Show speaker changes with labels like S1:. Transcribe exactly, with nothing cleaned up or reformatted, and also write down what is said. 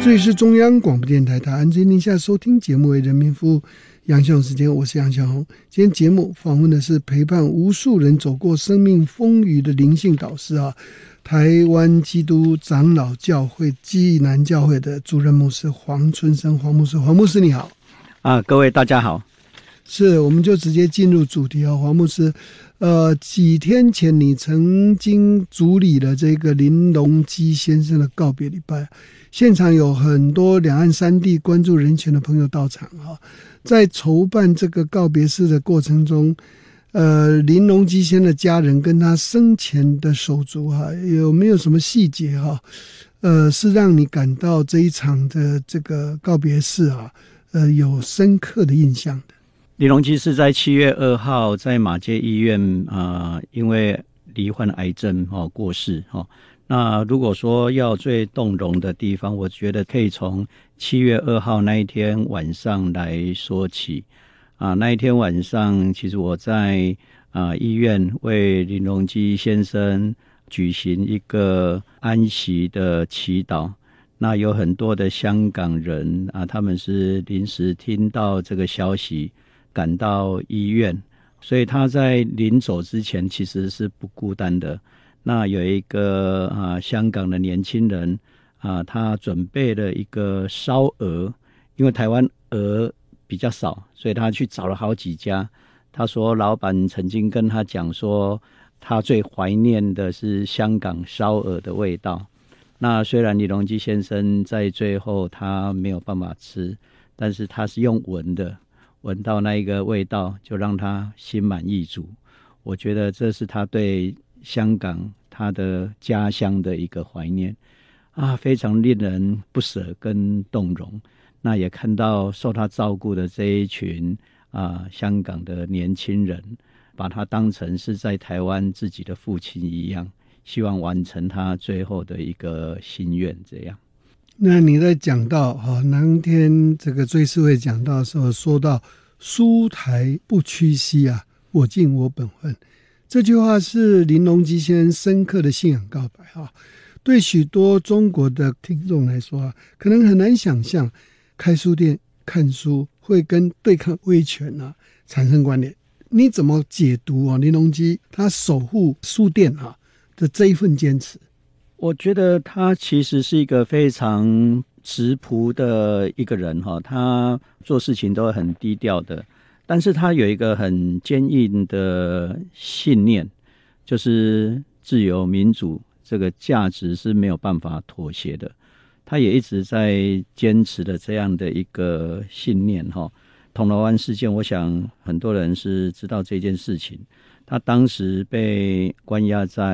S1: 这里是中央广播电台台湾之音，您现在收听节目为人民服务杨小红时间，我是杨小红。今天节目访问的是陪伴无数人走过生命风雨的灵性导师啊，台湾基督长老教会暨南教会的主任牧师黄春生黄牧师。黄牧师你好。
S2: 啊，各位大家好。
S1: 是，我们就直接进入主题啊，黄牧师。呃，几天前你曾经主理了这个林隆基先生的告别礼拜，现场有很多两岸三地关注人权的朋友到场啊。在筹办这个告别式的过程中，呃，林隆基先生的家人跟他生前的手足哈、啊，有没有什么细节哈、啊？呃，是让你感到这一场的这个告别式啊，呃，有深刻的印象的？
S2: 林隆基是在七月二号在马偕医院啊、呃，因为罹患癌症哦过世哦。那如果说要最动容的地方，我觉得可以从七月二号那一天晚上来说起啊。那一天晚上，其实我在啊医院为林隆基先生举行一个安息的祈祷。那有很多的香港人啊，他们是临时听到这个消息赶到医院，所以他在临走之前其实是不孤单的。那有一个啊香港的年轻人啊，他准备了一个烧鹅，因为台湾鹅比较少，所以他去找了好几家。他说老板曾经跟他讲说，他最怀念的是香港烧鹅的味道。那虽然林隆基先生在最后他没有办法吃，但是他是用闻的，闻到那一个味道就让他心满意足。我觉得这是他对香港他的家乡的一个怀念啊，非常令人不舍跟动容。那也看到受他照顾的这一群啊香港的年轻人，把他当成是在台湾自己的父亲一样，希望完成他最后的一个心愿。这样，
S1: 那你在讲到哈当天这个追思会讲到的时候，说到书台不屈膝啊，我尽我本分，这句话是林隆基先生深刻的信仰告白啊。对许多中国的听众来说啊，可能很难想象开书店看书会跟对抗威权啊产生关联。你怎么解读啊林隆基他守护书店啊的这一份坚持？
S2: 我觉得他其实是一个非常直朴的一个人哈，他做事情都很低调的，但是他有一个很坚硬的信念，就是自由民主这个价值是没有办法妥协的。他也一直在坚持的这样的一个信念哈。铜锣湾事件，我想很多人是知道这件事情，他当时被关押在